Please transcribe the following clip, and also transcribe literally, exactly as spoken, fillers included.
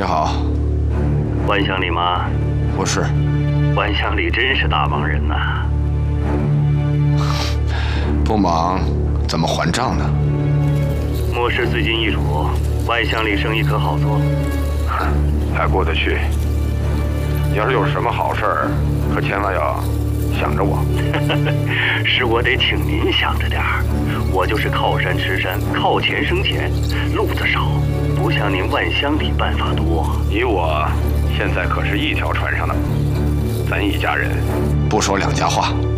你好， 万乡里吗？ 我是。 万乡里真是大忙人呐。 不忙，怎么还账呢？ 末世最近易主，万乡里生意可好做？ 还过得去。要是有什么好事儿，可千万要想着我。 是我得请您想着点儿。我就是靠山吃山，靠钱生钱，路子少，不像您万乡里办法多。 你我现在可是一条船上的，咱一家人。 不说两家话。